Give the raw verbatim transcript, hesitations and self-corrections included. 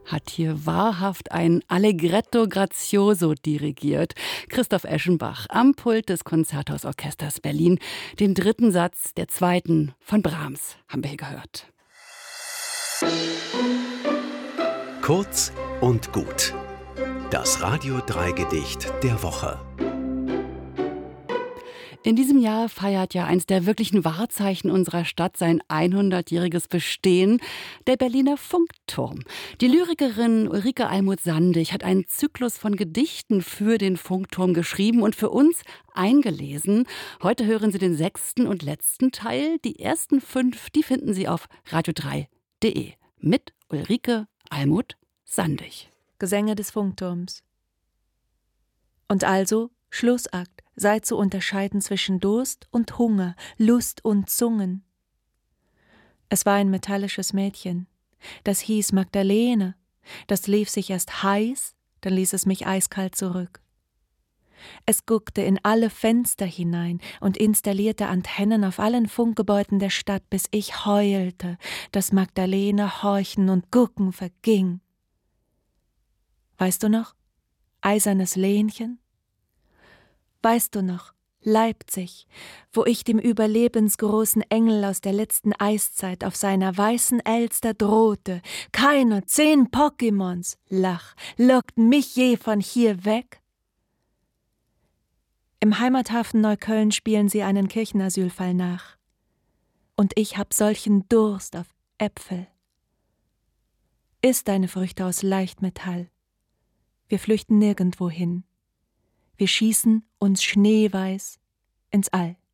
hat hier wahrhaft ein Allegretto grazioso dirigiert. Christoph Eschenbach am Pult des Konzerthausorchesters Berlin. Den dritten Satz der zweiten von Brahms haben wir hier gehört. Kurz und gut. Das Radio drei Gedicht der Woche. In diesem Jahr feiert ja eins der wirklichen Wahrzeichen unserer Stadt sein hundertjähriges Bestehen, der Berliner Funkturm. Die Lyrikerin Ulrike Almuth-Sandig hat einen Zyklus von Gedichten für den Funkturm geschrieben und für uns eingelesen. Heute hören Sie den sechsten und letzten Teil. Die ersten fünf, die finden Sie auf radio drei punkt de mit Ulrike Almuth-Sandig. Gesänge des Funkturms. Und also Schlussakt. Sei zu unterscheiden zwischen Durst und Hunger, Lust und Zungen. Es war ein metallisches Mädchen. Das hieß Magdalene. Das lief sich erst heiß, dann ließ es mich eiskalt zurück. Es guckte in alle Fenster hinein und installierte Antennen auf allen Funkgebäuden der Stadt, bis ich heulte, dass Magdalene horchen und gucken verging. Weißt du noch? Eisernes Lehnchen? Weißt du noch, Leipzig, wo ich dem überlebensgroßen Engel aus der letzten Eiszeit auf seiner weißen Elster drohte, keine zehn Pokémons, lach, lockten mich je von hier weg? Im Heimathafen Neukölln spielen sie einen Kirchenasylfall nach. Und ich hab solchen Durst auf Äpfel. Iss deine Früchte aus Leichtmetall. Wir flüchten nirgendwo hin. Wir schießen uns schneeweiß ins All.